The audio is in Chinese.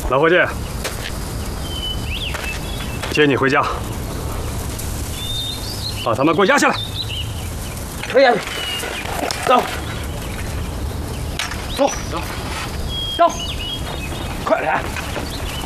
老伙计，接你回家，把他们给我押下来。 推下去，走，走，走，走，快点！